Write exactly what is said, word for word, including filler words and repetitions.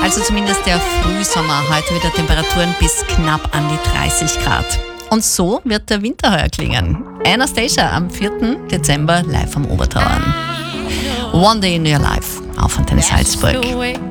Also zumindest der Frühsommer. Heute wieder Temperaturen bis knapp an die dreißig Grad. Und so wird der Winter heuer klingen. Anastacia am vierten Dezember live am Obertauern. One Day in Your Life auf Antenne Salzburg.